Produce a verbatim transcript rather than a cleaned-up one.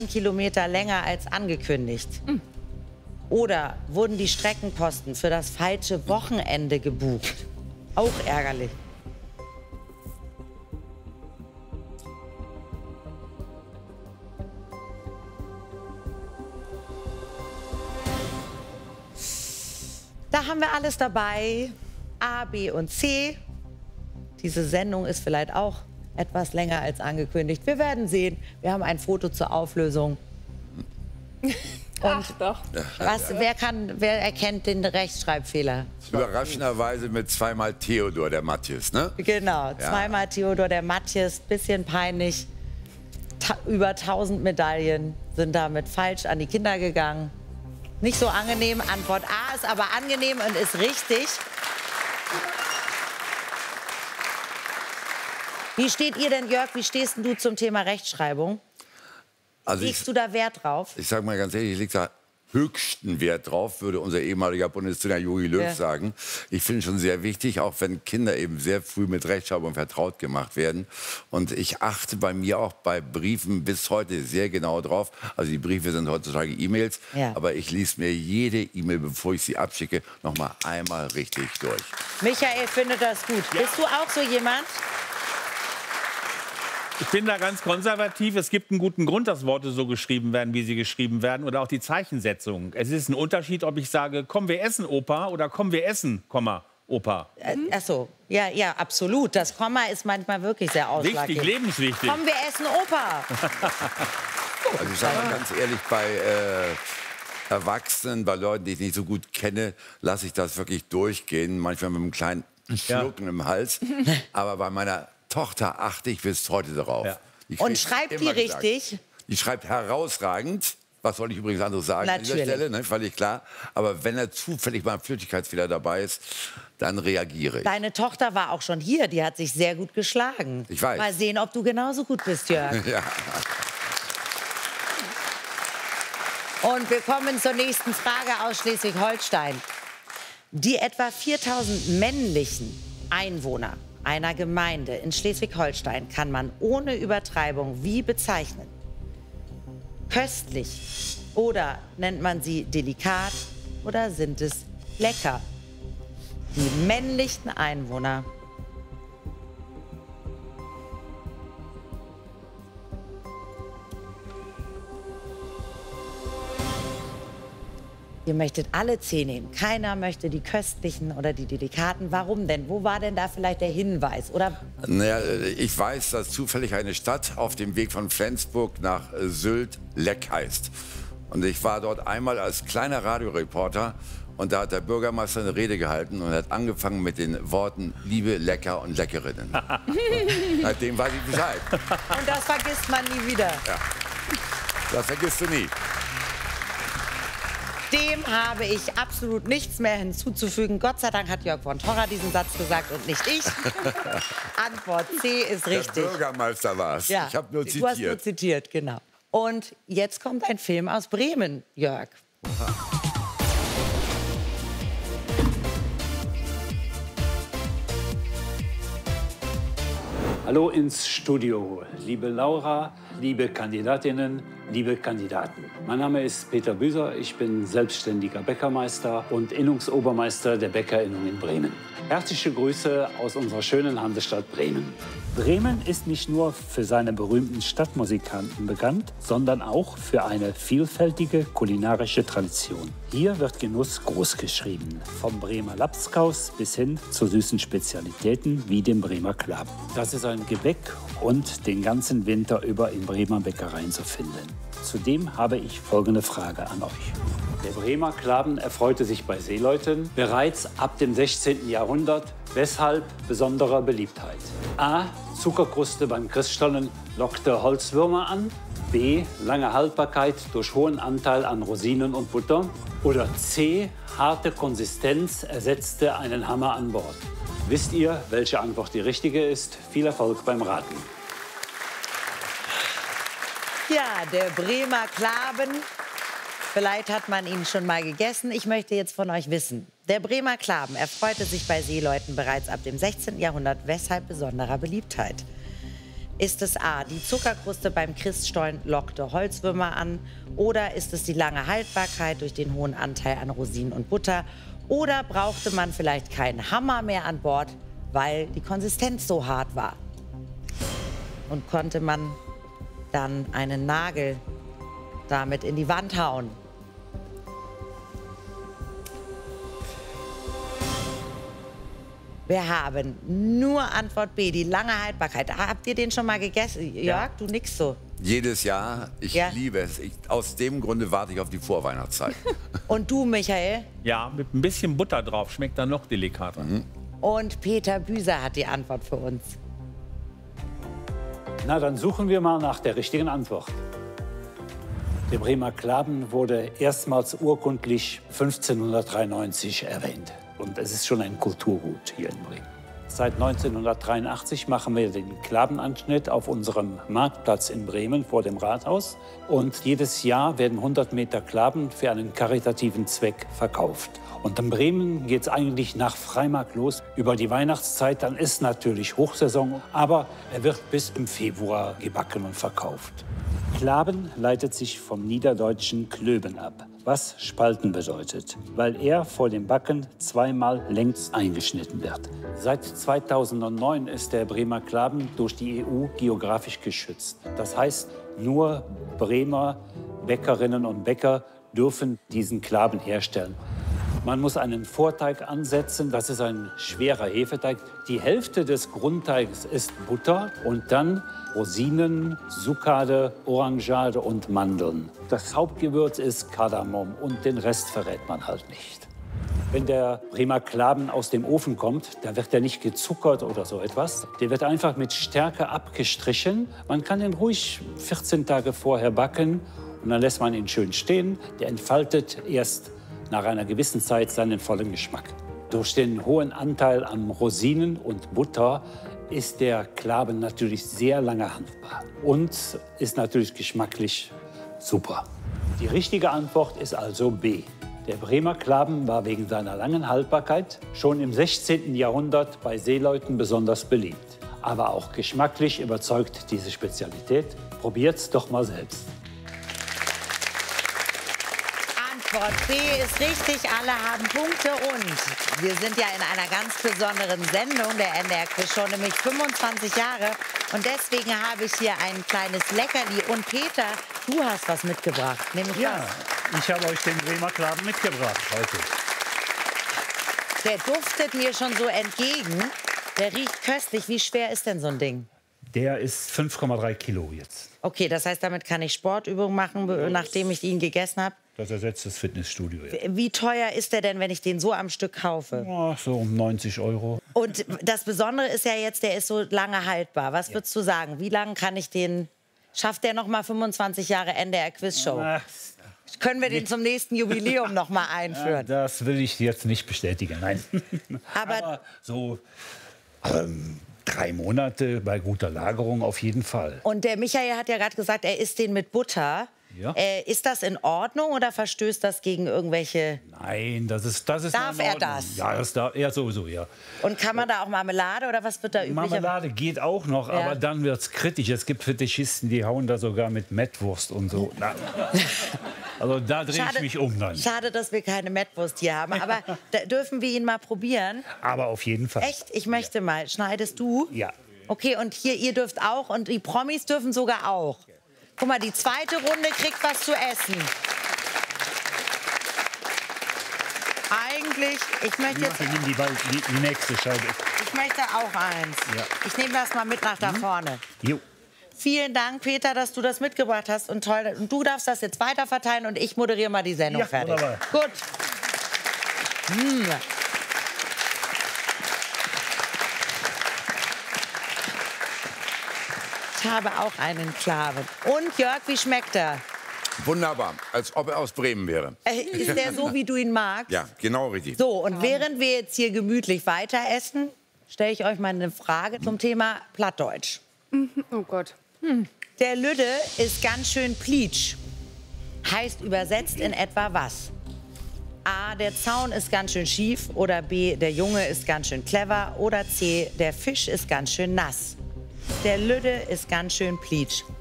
Kilometer länger als angekündigt? Mhm. Oder wurden die Streckenkosten für das falsche Wochenende gebucht? Auch ärgerlich. Da haben wir alles dabei. A, B und C. Diese Sendung ist vielleicht auch etwas länger als angekündigt. Wir werden sehen. Wir haben ein Foto zur Auflösung. Und Ach doch. Was, wer, kann, wer erkennt den Rechtschreibfehler? Überraschenderweise mit zweimal Theodor, der Matthias, ne? Genau, Ja. zweimal Theodor, der Matthias. Bisschen peinlich. Ta über tausend Medaillen sind damit falsch an die Kinder gegangen. Nicht so angenehm. Antwort A ist aber angenehm und ist richtig. Wie steht ihr denn, Jörg, wie stehst denn du zum Thema Rechtschreibung? Also Legst ich, du da Wert drauf? ich sage mal ganz ehrlich, ich lege da höchsten Wert drauf, würde unser ehemaliger Bundestrainer Jogi Löw Ja. sagen. Ich finde es schon sehr wichtig, auch wenn Kinder eben sehr früh mit Rechtschreibung vertraut gemacht werden. Und ich achte bei mir auch bei Briefen bis heute sehr genau drauf. Also die Briefe sind heutzutage E-Mails, Ja. aber ich lese mir jede E-Mail, bevor ich sie abschicke, noch mal einmal richtig durch. Michael findet das gut. Ja. Bist du auch so jemand? Ich bin da ganz konservativ. Es gibt einen guten Grund, dass Worte so geschrieben werden, wie sie geschrieben werden. Oder auch die Zeichensetzung. Es ist ein Unterschied, ob ich sage, komm, wir essen, Opa, oder komm, wir essen, Komma, Opa. Äh, ach so, ja, ja, absolut. Das Komma ist manchmal wirklich sehr ausschlaggebend. Wichtig, lebenswichtig. Komm, wir essen Opa. Also ich sage mal ganz ehrlich, bei äh, Erwachsenen, bei Leuten, die ich nicht so gut kenne, lasse ich das wirklich durchgehen. Manchmal mit einem kleinen Schlucken im Hals. Aber bei meiner Tochter achte ich bis heute darauf. Ja. Die Und kriegt schreibt die immer gesagt. richtig? Die schreibt herausragend. Was soll ich übrigens anderes sagen an dieser Natürlich. Stelle, ne? Völlig klar. Aber wenn da zufällig mal ein Flüchtigkeitsfehler dabei ist, dann reagiere ich. Deine Tochter war auch schon hier. Die hat sich sehr gut geschlagen. Ich weiß. Mal sehen, ob du genauso gut bist, Jörg. Ja. Und wir kommen zur nächsten Frage aus Schleswig-Holstein. Die etwa viertausend männlichen Einwohner einer Gemeinde in Schleswig-Holstein kann man ohne Übertreibung wie bezeichnen? Köstlich oder nennt man sie delikat oder sind es lecker? Die männlichen Einwohner. Ihr möchtet alle zehn nehmen. Keiner möchte die köstlichen oder die delikaten. Warum denn? Wo war denn da vielleicht der Hinweis? Oder Naja, ich weiß, dass zufällig eine Stadt auf dem Weg von Flensburg nach äh, Sylt Leck heißt. Und ich war dort einmal als kleiner Radioreporter und da hat der Bürgermeister eine Rede gehalten und hat angefangen mit den Worten Liebe, Lecker und Leckerinnen. Seitdem weiß ich Bescheid. und das vergisst man nie wieder. Ja. Das vergisst du nie. Dem habe ich absolut nichts mehr hinzuzufügen. Gott sei Dank hat Jörg von Torra diesen Satz gesagt und nicht ich. Antwort C ist richtig. Der Bürgermeister war es. Ja, Ich habe nur du hast nur zitiert. zitiert, genau. Und jetzt kommt ein Film aus Bremen, Jörg. Hallo ins Studio, liebe Laura, liebe Kandidatinnen, liebe Kandidaten. Mein Name ist Peter Büser, ich bin selbstständiger Bäckermeister und Innungsobermeister der Bäckerinnung in Bremen. Herzliche Grüße aus unserer schönen Hansestadt Bremen. Bremen ist nicht nur für seine berühmten Stadtmusikanten bekannt, sondern auch für eine vielfältige kulinarische Tradition. Hier wird Genuss großgeschrieben, vom Bremer Lapskaus bis hin zu süßen Spezialitäten wie dem Bremer Klaben. Das ist ein Gebäck und den ganzen Winter über in Bremer Bäckereien zu finden. Zudem habe ich folgende Frage an euch. Der Bremer Klaben erfreute sich bei Seeleuten bereits ab dem sechzehnten Jahrhundert. Weshalb besonderer Beliebtheit? A. Zuckerkruste beim Christstollen lockte Holzwürmer an. B. Lange Haltbarkeit durch hohen Anteil an Rosinen und Butter. Oder C. Harte Konsistenz ersetzte einen Hammer an Bord. Wisst ihr, welche Antwort die richtige ist? Viel Erfolg beim Raten. Ja, der Bremer Klaben. Vielleicht hat man ihn schon mal gegessen. Ich möchte jetzt von euch wissen. Der Bremer Klaben erfreute sich bei Seeleuten bereits ab dem sechzehnten Jahrhundert. Weshalb besonderer Beliebtheit? Ist es A, die Zuckerkruste beim Christstollen lockte Holzwürmer an? Oder ist es die lange Haltbarkeit durch den hohen Anteil an Rosinen und Butter? Oder brauchte man vielleicht keinen Hammer mehr an Bord, weil die Konsistenz so hart war? Und konnte man dann einen Nagel damit in die Wand hauen? Wir haben nur Antwort B, die lange Haltbarkeit. Habt ihr den schon mal gegessen? Jörg, ja. Du nix so. Jedes Jahr. Ich ja. liebe es. Ich, aus dem Grunde warte ich auf die Vorweihnachtszeit. Und du, Michael? Ja, mit ein bisschen Butter drauf. Schmeckt dann noch delikater. Mhm. Und Peter Büser hat die Antwort für uns. Na, dann suchen wir mal nach der richtigen Antwort. Der Bremer Klaben wurde erstmals urkundlich fünfzehnhundertdreiundneunzig erwähnt. Und es ist schon ein Kulturgut hier in Bremen. Seit neunzehnhundertdreiundachtzig machen wir den Klabenanschnitt auf unserem Marktplatz in Bremen vor dem Rathaus. Und jedes Jahr werden hundert Meter Klaben für einen karitativen Zweck verkauft. Und in Bremen geht es eigentlich nach Freimarkt los. Über die Weihnachtszeit, dann ist natürlich Hochsaison, aber er wird bis im Februar gebacken und verkauft. Klaben leitet sich vom niederdeutschen Klöben ab, was Spalten bedeutet, weil er vor dem Backen zweimal längs eingeschnitten wird. Seit zweitausendneun ist der Bremer Klaben durch die E U geografisch geschützt. Das heißt, nur Bremer Bäckerinnen und Bäcker dürfen diesen Klaben herstellen. Man muss einen Vorteig ansetzen, das ist ein schwerer Hefeteig. Die Hälfte des Grundteigs ist Butter und dann Rosinen, Zuckade, Orangeade und Mandeln. Das Hauptgewürz ist Kardamom und den Rest verrät man halt nicht. Wenn der Bremer Klaben aus dem Ofen kommt, da wird er nicht gezuckert oder so etwas. Der wird einfach mit Stärke abgestrichen. Man kann ihn ruhig vierzehn Tage vorher backen und dann lässt man ihn schön stehen. Der entfaltet erst nach einer gewissen Zeit seinen vollen Geschmack. Durch den hohen Anteil an Rosinen und Butter ist der Klaben natürlich sehr lange haltbar und ist natürlich geschmacklich super. Die richtige Antwort ist also B. Der Bremer Klaben war wegen seiner langen Haltbarkeit schon im sechzehnten Jahrhundert bei Seeleuten besonders beliebt. Aber auch geschmacklich überzeugt diese Spezialität. Probiert's doch mal selbst. Antwort B ist richtig, alle haben Punkte und wir sind ja in einer ganz besonderen Sendung der N D R-Quiz Show, nämlich fünfundzwanzig Jahre. Und deswegen habe ich hier ein kleines Leckerli. Und Peter, du hast was mitgebracht, nämlich ja, was? Ich habe euch den Bremer Klaben mitgebracht heute. Der duftet mir schon so entgegen. Der riecht köstlich. Wie schwer ist denn so ein Ding? Der ist fünf Komma drei Kilo jetzt. Okay, das heißt, damit kann ich Sportübungen machen, nachdem ich ihn gegessen habe? Das ersetzt das Fitnessstudio, ja. Wie teuer ist der denn, wenn ich den so am Stück kaufe? Ja, so um neunzig Euro. Und das Besondere ist ja jetzt, der ist so lange haltbar. Was ja. würdest du sagen? Wie lange kann ich den... Schafft der noch mal fünfundzwanzig Jahre N D R-Quiz-Show? Ach, können wir den zum nächsten Jubiläum noch mal einführen? Ja, das will ich jetzt nicht bestätigen, nein. Aber, Aber so... Ähm, Drei Monate bei guter Lagerung auf jeden Fall. Und der Michael hat ja gerade gesagt, er isst den mit Butter. Ja. Äh, ist das in Ordnung oder verstößt das gegen irgendwelche... Nein, das ist das ist Darf er das? Ja, das darf er sowieso, ja. Und kann man da auch Marmelade oder was wird da üblich? Marmelade geht auch noch, ja. aber dann wird es kritisch. Es gibt Fetischisten, die hauen da sogar mit Mettwurst und so. Na, also da drehe ich mich um dann. Schade, dass wir keine Mettwurst hier haben, aber da dürfen wir ihn mal probieren? Aber auf jeden Fall. Echt? Ich möchte ja. mal. Schneidest du? Ja. Okay, und hier, ihr dürft auch und die Promis dürfen sogar auch. Guck mal, die zweite Runde kriegt was zu essen. Eigentlich, ich möchte jetzt... Ich nehme die, die, die nächste Scheibe. Ich möchte auch eins. Ja. Ich nehme das mal mit nach da vorne. Jo. Vielen Dank, Peter, dass du das mitgebracht hast. Und toll, und du darfst das jetzt weiter verteilen und ich moderiere mal die Sendung ja, fertig. Wunderbar. Gut. Mmh. Ich habe auch einen Klaben. Und Jörg, wie schmeckt er? Wunderbar, als ob er aus Bremen wäre. Äh, ist der so, wie du ihn magst? Ja, genau richtig. So, und während wir jetzt hier gemütlich weiter essen, stelle ich euch mal eine Frage zum Thema Plattdeutsch. Oh Gott. Hm. Der Lüde ist ganz schön pleatsch. Heißt übersetzt in etwa was? A, der Zaun ist ganz schön schief. Oder B, der Junge ist ganz schön clever. Oder C, der Fisch ist ganz schön nass. Der Lüde ist ganz schön pleatsch.